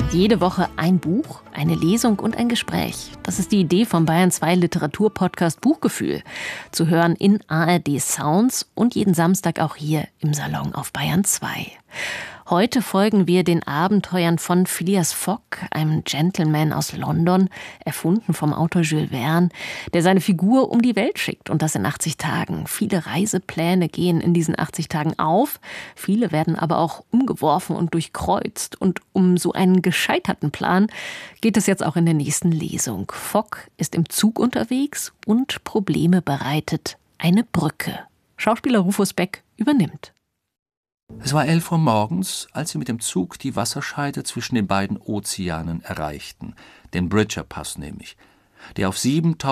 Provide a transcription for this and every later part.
Jede Woche ein Buch, eine Lesung und ein Gespräch. Das ist die Idee vom Bayern 2 Literaturpodcast Buchgefühl. Zu hören in ARD Sounds und jeden Samstag auch hier im Salon auf Bayern 2. Heute folgen wir den Abenteuern von Phileas Fogg, einem Gentleman aus London, erfunden vom Autor Jules Verne, der seine Figur um die Welt schickt und das in 80 Tagen. Viele Reisepläne gehen in diesen 80 Tagen auf, viele werden aber auch umgeworfen und durchkreuzt. Und um so einen gescheiterten Plan geht es jetzt auch in der nächsten Lesung. Fogg ist im Zug unterwegs und Probleme bereitet eine Brücke. Schauspieler Rufus Beck übernimmt. Es war 11 Uhr morgens, als sie mit dem Zug die Wasserscheide zwischen den beiden Ozeanen erreichten, den Bridger-Pass nämlich, der auf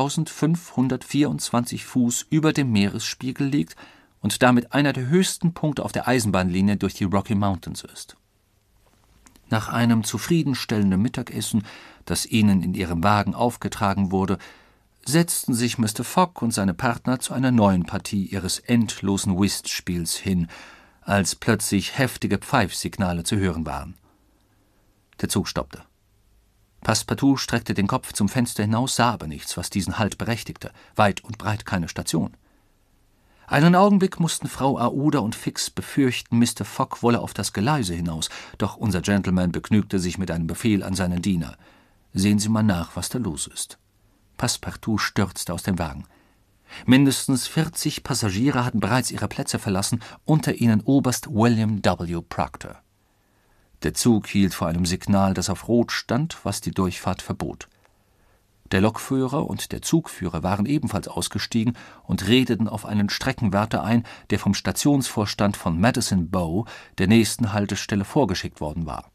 7.524 Fuß über dem Meeresspiegel liegt und damit einer der höchsten Punkte auf der Eisenbahnlinie durch die Rocky Mountains ist. Nach einem zufriedenstellenden Mittagessen, das ihnen in ihrem Wagen aufgetragen wurde, setzten sich Mr. Fogg und seine Partner zu einer neuen Partie ihres endlosen Whistspiels hin, als plötzlich heftige Pfeifsignale zu hören waren. Der Zug stoppte. Passepartout streckte den Kopf zum Fenster hinaus, sah aber nichts, was diesen Halt berechtigte. Weit und breit keine Station. Einen Augenblick mussten Frau Aouda und Fix befürchten, Mr. Fogg wolle auf das Geleise hinaus, doch unser Gentleman begnügte sich mit einem Befehl an seinen Diener. »Sehen Sie mal nach, was da los ist.« Passepartout stürzte aus dem Wagen. Mindestens 40 Passagiere hatten bereits ihre Plätze verlassen, unter ihnen Oberst William W. Proctor. Der Zug hielt vor einem Signal, das auf Rot stand, was die Durchfahrt verbot. Der Lokführer und der Zugführer waren ebenfalls ausgestiegen und redeten auf einen Streckenwärter ein, der vom Stationsvorstand von Madison Bow, der nächsten Haltestelle, vorgeschickt worden war.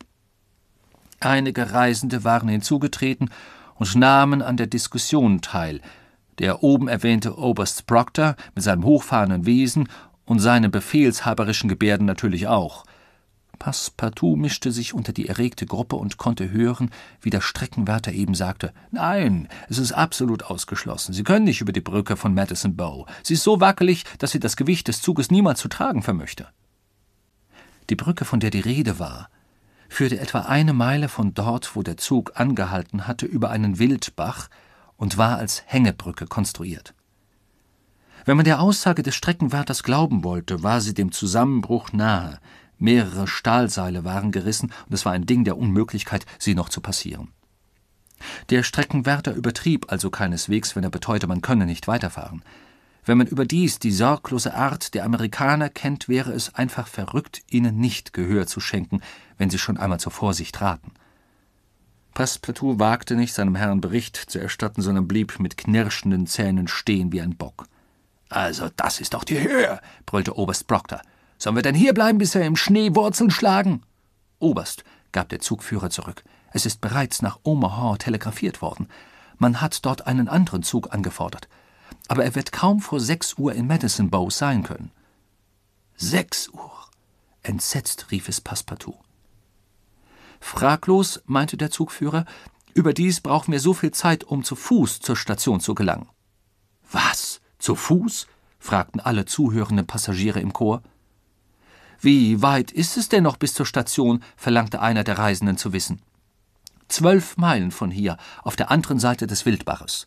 Einige Reisende waren hinzugetreten und nahmen an der Diskussion teil. Der oben erwähnte Oberst Proctor mit seinem hochfahrenden Wesen und seinen befehlshaberischen Gebärden natürlich auch. Passepartout mischte sich unter die erregte Gruppe und konnte hören, wie der Streckenwärter eben sagte: »Nein, es ist absolut ausgeschlossen. Sie können nicht über die Brücke von Madison Bow. Sie ist so wackelig, dass sie das Gewicht des Zuges niemals zu tragen vermöchte.« Die Brücke, von der die Rede war, führte etwa 1 Meile von dort, wo der Zug angehalten hatte, über einen Wildbach und war als Hängebrücke konstruiert. Wenn man der Aussage des Streckenwärters glauben wollte, war sie dem Zusammenbruch nahe. Mehrere Stahlseile waren gerissen und es war ein Ding der Unmöglichkeit, sie noch zu passieren. Der Streckenwärter übertrieb also keineswegs, wenn er beteuerte, man könne nicht weiterfahren. Wenn man überdies die sorglose Art der Amerikaner kennt, wäre es einfach verrückt, ihnen nicht Gehör zu schenken, wenn sie schon einmal zur Vorsicht raten. Passepartout wagte nicht, seinem Herrn Bericht zu erstatten, sondern blieb mit knirschenden Zähnen stehen wie ein Bock. »Also, das ist doch die Höhe«, brüllte Oberst Proctor. »Sollen wir denn hier bleiben, bis wir im Schnee Wurzeln schlagen?« »Oberst«, gab der Zugführer zurück, »es ist bereits nach Omaha telegrafiert worden. Man hat dort einen anderen Zug angefordert. Aber er wird kaum vor 6 Uhr in Madison Bow sein können.« 6 Uhr? Entsetzt rief es Passepartout. »Fraglos«, meinte der Zugführer, »überdies brauchen wir so viel Zeit, um zu Fuß zur Station zu gelangen.« »Was? Zu Fuß?« fragten alle zuhörenden Passagiere im Chor. »Wie weit ist es denn noch bis zur Station?« verlangte einer der Reisenden zu wissen. 12 Meilen von hier, auf der anderen Seite des Wildbaches.«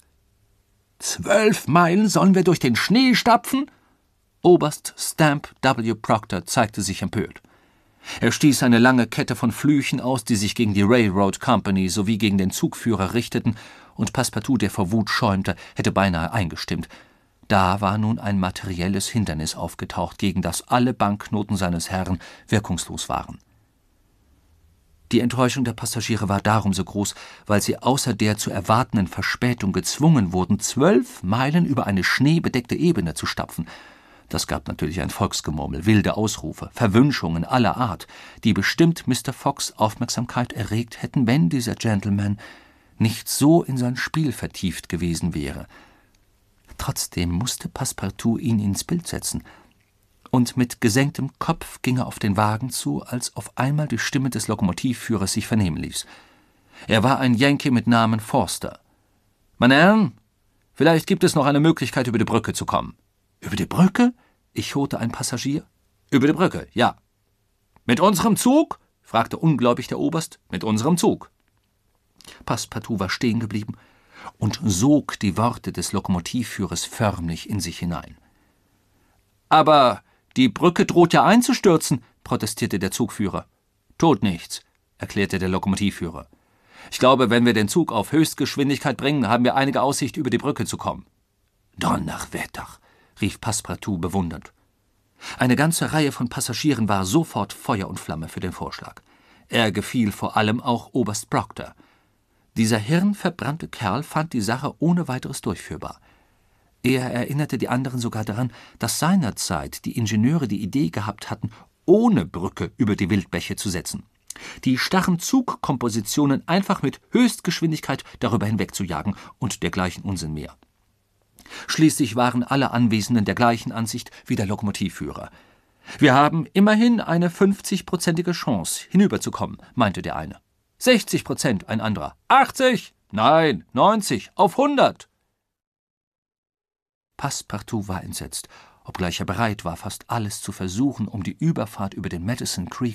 12 Meilen sollen wir durch den Schnee stapfen? Oberst Stamp W. Proctor zeigte sich empört. Er stieß eine lange Kette von Flüchen aus, die sich gegen die Railroad Company sowie gegen den Zugführer richteten, und Passepartout, der vor Wut schäumte, hätte beinahe eingestimmt. Da war nun ein materielles Hindernis aufgetaucht, gegen das alle Banknoten seines Herrn wirkungslos waren. Die Enttäuschung der Passagiere war darum so groß, weil sie außer der zu erwartenden Verspätung gezwungen wurden, 12 Meilen über eine schneebedeckte Ebene zu stapfen. Das gab natürlich ein Volksgemurmel, wilde Ausrufe, Verwünschungen aller Art, die bestimmt Mr. Foggs Aufmerksamkeit erregt hätten, wenn dieser Gentleman nicht so in sein Spiel vertieft gewesen wäre. Trotzdem musste Passepartout ihn ins Bild setzen, und mit gesenktem Kopf ging er auf den Wagen zu, als auf einmal die Stimme des Lokomotivführers sich vernehmen ließ. Er war ein Yankee mit Namen Forster. »Meine Herren, vielleicht gibt es noch eine Möglichkeit, über die Brücke zu kommen.« »Über die Brücke?« echote ein Passagier. »Über die Brücke, ja.« »Mit unserem Zug?« fragte ungläubig der Oberst. »Mit unserem Zug.« Passepartout war stehen geblieben und sog die Worte des Lokomotivführers förmlich in sich hinein. »Aber die Brücke droht ja einzustürzen«, protestierte der Zugführer. »Tut nichts«, erklärte der Lokomotivführer. »Ich glaube, wenn wir den Zug auf Höchstgeschwindigkeit bringen, haben wir einige Aussicht, über die Brücke zu kommen.« »Donnerwetter«, rief Passepartout bewundernd. Eine ganze Reihe von Passagieren war sofort Feuer und Flamme für den Vorschlag. Er gefiel vor allem auch Oberst Proctor. Dieser hirnverbrannte Kerl fand die Sache ohne weiteres durchführbar. Er erinnerte die anderen sogar daran, dass seinerzeit die Ingenieure die Idee gehabt hatten, ohne Brücke über die Wildbäche zu setzen. Die starren Zugkompositionen einfach mit Höchstgeschwindigkeit darüber hinwegzujagen und dergleichen Unsinn mehr. Schließlich waren alle Anwesenden der gleichen Ansicht wie der Lokomotivführer. »Wir haben immerhin eine 50-prozentige Chance, hinüberzukommen«, meinte der eine. 60%, ein anderer. 80? Nein, 90, auf 100. Passepartout war entsetzt, obgleich er bereit war, fast alles zu versuchen, um die Überfahrt über den Madison Creek